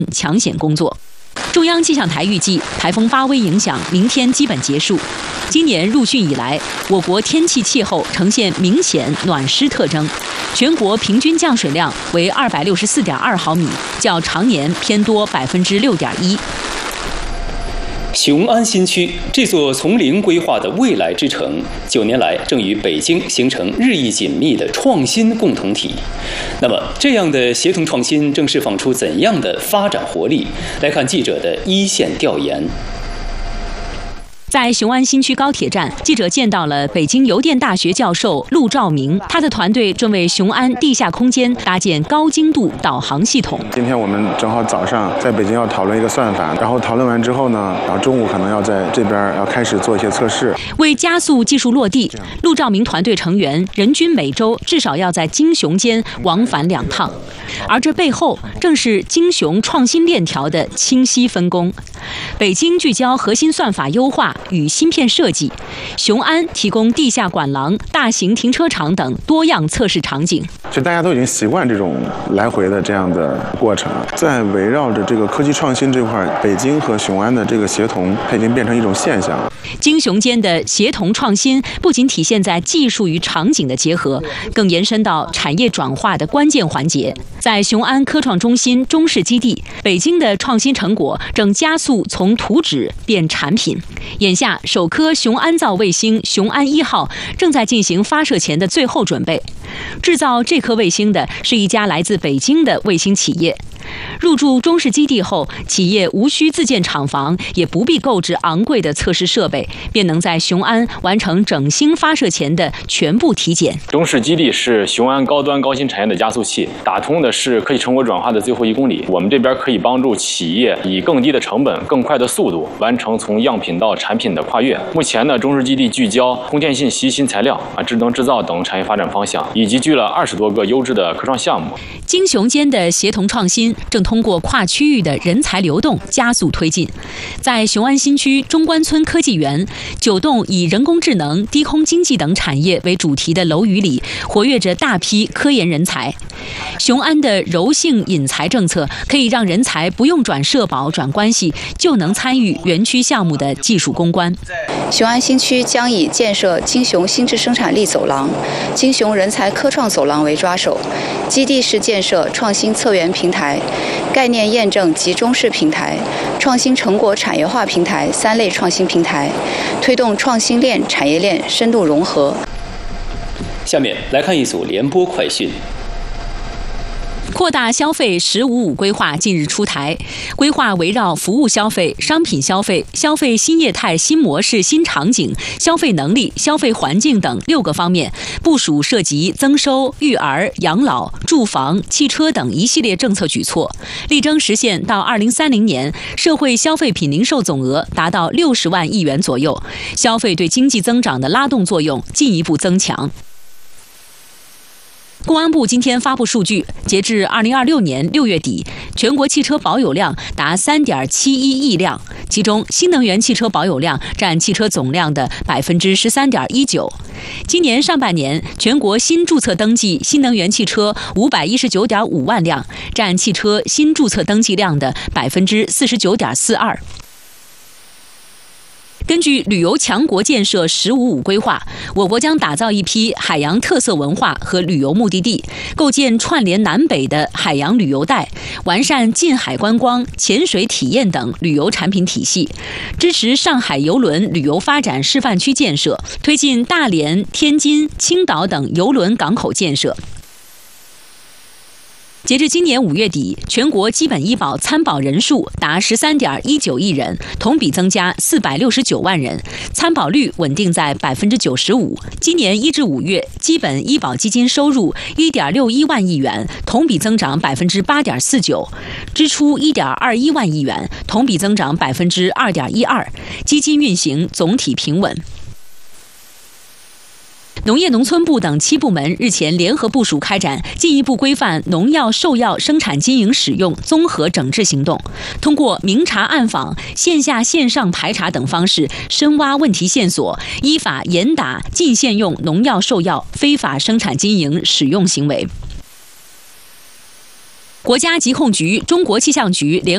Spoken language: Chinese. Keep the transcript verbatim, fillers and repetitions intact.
抢险工作。中央气象台预计，台风发威影响明天基本结束。今年入汛以来，我国天气气候呈现明显暖湿特征，全国平均降水量为二百六十四点二毫米，较常年偏多百分之六点一。 雄安新区这座从零规划的未来之城，九年来正与北京形成日益紧密的创新共同体。那么，这样的协同创新正释放出怎样的发展活力？来看记者的一线调研。 在雄安新区高铁站，记者见到了北京邮电大学教授陆兆明，他的团队正为雄安地下空间搭建高精度导航系统。 今天我们正好早上在北京要讨论一个算法，然后讨论完之后呢，然后中午可能要在这边要开始做一些测试。 为加速技术落地，陆兆明团队成员人均每周至少要在京雄间往返两趟，而这背后正是京雄创新链条的清晰分工。北京聚焦核心算法优化与芯片设计，雄安提供地下管廊、大型停车场等多样测试场景。 就大家都已经习惯这种来回的这样的过程，在围绕着这个科技创新这块，北京和雄安的这个协同，它已经变成一种现象了。 京雄间的协同创新不仅体现在技术与场景的结合，更延伸到产业转化的关键环节。在雄安科创中心中式基地，北京的创新成果正加速从图纸变产品。眼下，首颗雄安造卫星雄安一号正在进行发射前的最后准备。制造这颗卫星的是一家来自北京的卫星企业。入驻中式基地后，企业无需自建厂房，也不必购置昂贵的测试设备，便能在雄安完成整星发射前的全部体检。 中式基地是雄安高端高新产业的加速器，打通的是科技成果转化的最后一公里。我们这边可以帮助企业以更低的成本、更快的速度完成从样品到产品的跨越。目前呢，中式基地聚焦通电信息、新材料啊、智能制造等产业发展方向，以及聚了二十多个优质的科创项目。 京雄间的协同创新正通过跨区域的人才流动加速推进。在雄安新区中关村科技园，九栋以人工智能、低空经济等产业为主题的楼宇里，活跃着大批科研人才。雄安的柔性引才政策可以让人才不用转社保、转关系，就能参与园区项目的技术攻关。 雄安新区将以建设京雄新质生产力走廊、京雄人才科创走廊为抓手，基地是建设创新策源平台、概念验证集中式平台、创新成果产业化平台三类创新平台，推动创新链、产业链深度融合。 下面来看一组联播快讯。 扩大消费“十五五”规划近日出台，规划围绕服务消费、商品消费、消费新业态、新模式、新场景、消费能力、消费环境等六个方面，部署涉及增收、育儿、养老、住房、汽车等一系列政策举措，力争实现到二零三零年社会消费品零售总额达到六十万亿元左右，消费对经济增长的拉动作用进一步增强。公安部今天发布数据，截至二零二六年六月底，全国汽车保有量达三点七一亿辆，其中新能源汽车保有量占汽车总量的百分之十三点一九。今年上半年，全国新注册登记新能源汽车五百一十九点五万辆，占汽车新注册登记量的百分之四十九点四二。根据旅游强国建设“十五五”规划，我国将打造一批海洋特色文化和旅游目的地，构建串联南北的海洋旅游带，完善近海观光、潜水体验等旅游产品体系，支持上海邮轮旅游发展示范区建设，推进大连、天津、青岛等邮轮港口建设。截至今年五月底，全国基本医保参保人数达十三点一九亿人，同比增加四百六十九万人，参保率稳定在百分之九十五。今年一至五月，基本医保基金收入一点六一万亿元，同比增长百分之八点四九，支出一点二一万亿元，同比增长百分之二点一二，基金运行总体平稳。农业农村部等七部门日前联合部署开展进一步规范农药、兽药生产经营使用综合整治行动，通过明察暗访、线下线上排查等方式，深挖问题线索，依法严打禁限用农药、兽药非法生产经营使用行为。国家疾控局、中国气象局联